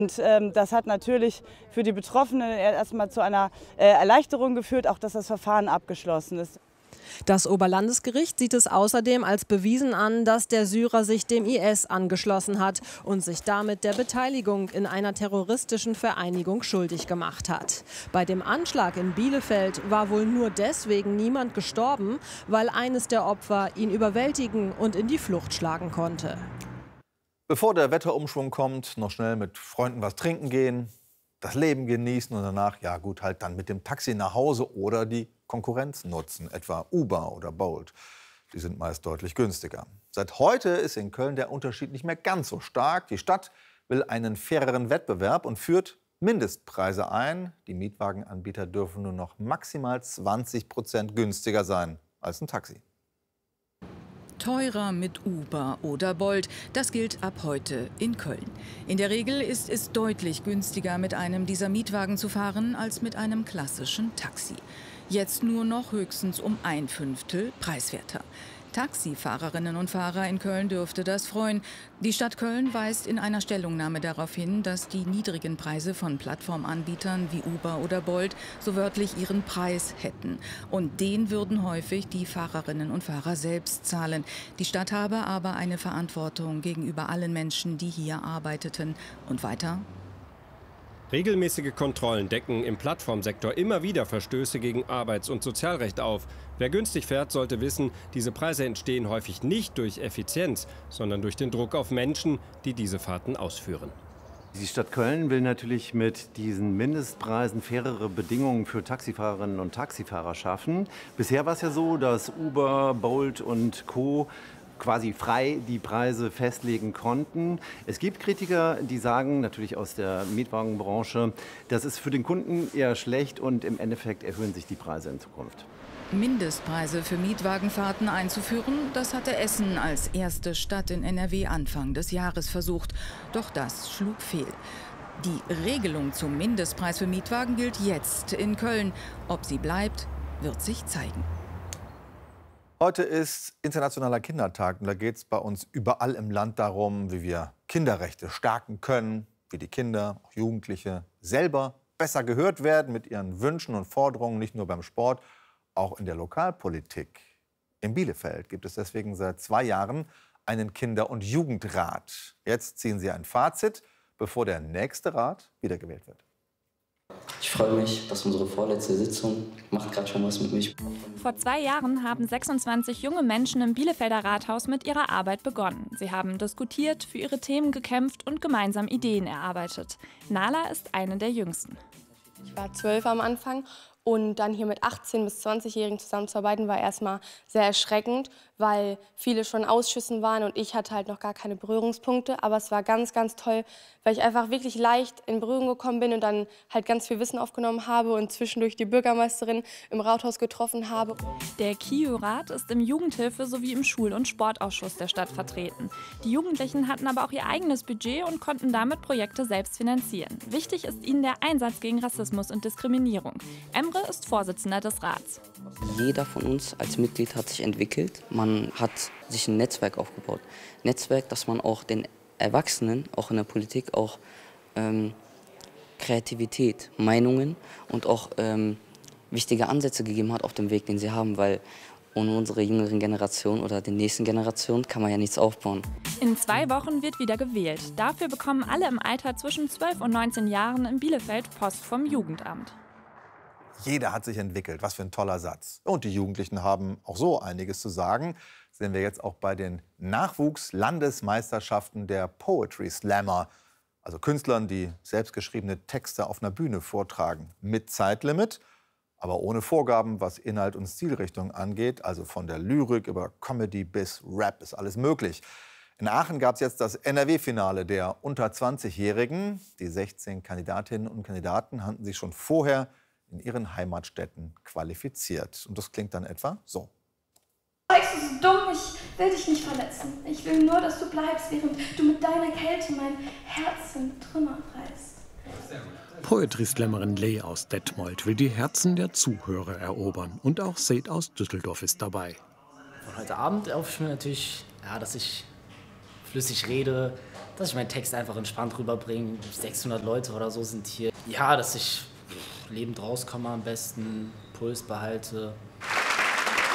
Und das hat natürlich für die Betroffenen erstmal zu einer Erleichterung geführt, auch dass das Verfahren abgeschlossen ist. Das Oberlandesgericht sieht es außerdem als bewiesen an, dass der Syrer sich dem IS angeschlossen hat und sich damit der Beteiligung in einer terroristischen Vereinigung schuldig gemacht hat. Bei dem Anschlag in Bielefeld war wohl nur deswegen niemand gestorben, weil eines der Opfer ihn überwältigen und in die Flucht schlagen konnte. Bevor der Wetterumschwung kommt, noch schnell mit Freunden was trinken gehen, das Leben genießen und danach, ja gut, halt dann mit dem Taxi nach Hause oder die Konkurrenz nutzen, etwa Uber oder Bolt. Die sind meist deutlich günstiger. Seit heute ist in Köln der Unterschied nicht mehr ganz so stark. Die Stadt will einen faireren Wettbewerb und führt Mindestpreise ein. Die Mietwagenanbieter dürfen nur noch maximal 20% günstiger sein als ein Taxi. Teurer mit Uber oder Bolt, das gilt ab heute in Köln. In der Regel ist es deutlich günstiger, mit einem dieser Mietwagen zu fahren, als mit einem klassischen Taxi. Jetzt nur noch höchstens um 1/5 preiswerter. Taxifahrerinnen und Fahrer in Köln dürfte das freuen. Die Stadt Köln weist in einer Stellungnahme darauf hin, dass die niedrigen Preise von Plattformanbietern wie Uber oder Bolt so wörtlich ihren Preis hätten. Und den würden häufig die Fahrerinnen und Fahrer selbst zahlen. Die Stadt habe aber eine Verantwortung gegenüber allen Menschen, die hier arbeiteten. Und weiter: Regelmäßige Kontrollen decken im Plattformsektor immer wieder Verstöße gegen Arbeits- und Sozialrecht auf. Wer günstig fährt, sollte wissen, diese Preise entstehen häufig nicht durch Effizienz, sondern durch den Druck auf Menschen, die diese Fahrten ausführen. Die Stadt Köln will natürlich mit diesen Mindestpreisen fairere Bedingungen für Taxifahrerinnen und Taxifahrer schaffen. Bisher war es ja so, dass Uber, Bolt und Co. quasi frei die Preise festlegen konnten. Es gibt Kritiker, die sagen, natürlich aus der Mietwagenbranche, das ist für den Kunden eher schlecht und im Endeffekt erhöhen sich die Preise in Zukunft. Mindestpreise für Mietwagenfahrten einzuführen, das hatte Essen als erste Stadt in NRW Anfang des Jahres versucht. Doch das schlug fehl. Die Regelung zum Mindestpreis für Mietwagen gilt jetzt in Köln. Ob sie bleibt, wird sich zeigen. Heute ist Internationaler Kindertag und da geht es bei uns überall im Land darum, wie wir Kinderrechte stärken können, wie die Kinder, auch Jugendliche, selber besser gehört werden mit ihren Wünschen und Forderungen, nicht nur beim Sport, auch in der Lokalpolitik. In Bielefeld gibt es deswegen seit 2 Jahren einen Kinder- und Jugendrat. Jetzt ziehen sie ein Fazit, bevor der nächste Rat wiedergewählt wird. Ich freue mich, dass unsere vorletzte Sitzung macht gerade schon was mit mir. Vor 2 Jahren haben 26 junge Menschen im Bielefelder Rathaus mit ihrer Arbeit begonnen. Sie haben diskutiert, für ihre Themen gekämpft und gemeinsam Ideen erarbeitet. Nala ist eine der jüngsten. Ich war 12 am Anfang und dann hier mit 18- bis 20-Jährigen zusammenzuarbeiten war erstmal sehr erschreckend, weil viele schon in Ausschüssen waren und ich hatte halt noch gar keine Berührungspunkte. Aber es war ganz, ganz toll, weil ich einfach wirklich leicht in Berührung gekommen bin und dann halt ganz viel Wissen aufgenommen habe und zwischendurch die Bürgermeisterin im Rathaus getroffen habe. Der KIU-Rat ist im Jugendhilfe- sowie im Schul- und Sportausschuss der Stadt vertreten. Die Jugendlichen hatten aber auch ihr eigenes Budget und konnten damit Projekte selbst finanzieren. Wichtig ist ihnen der Einsatz gegen Rassismus und Diskriminierung. Emre ist Vorsitzender des Rats. Jeder von uns als Mitglied hat sich entwickelt. Man hat sich ein Netzwerk aufgebaut. Netzwerk, dass man auch den Erwachsenen, auch in der Politik, auch Kreativität, Meinungen und auch wichtige Ansätze gegeben hat auf dem Weg, den sie haben, weil ohne unsere jüngeren Generation oder den nächsten Generationen kann man ja nichts aufbauen. In 2 Wochen wird wieder gewählt. Dafür bekommen alle im Alter zwischen 12 und 19 Jahren in Bielefeld Post vom Jugendamt. Jeder hat sich entwickelt. Was für ein toller Satz. Und die Jugendlichen haben auch so einiges zu sagen. Das sehen wir jetzt auch bei den Nachwuchs-Landesmeisterschaften der Poetry Slammer. Also Künstlern, die selbstgeschriebene Texte auf einer Bühne vortragen. Mit Zeitlimit, aber ohne Vorgaben, was Inhalt und Stilrichtung angeht. Also von der Lyrik über Comedy bis Rap ist alles möglich. In Aachen gab es jetzt das NRW-Finale der unter 20-Jährigen. Die 16 Kandidatinnen und Kandidaten hatten sich schon vorher in ihren Heimatstädten qualifiziert. Und das klingt dann etwa so. Alex, du bist dumm, ich will dich nicht verletzen. Ich will nur, dass du bleibst, während du mit deiner Kälte mein Herz in Trümmer reißt. Poetry-Slammerin Lay aus Detmold will die Herzen der Zuhörer erobern. Und auch Seth aus Düsseldorf ist dabei. Von heute Abend erhoffe ich mir natürlich, dass ich flüssig rede, dass ich meinen Text einfach entspannt rüberbringe. 600 Leute oder so sind hier. Ja, dass ich lebend rauskomme am besten, Puls behalte.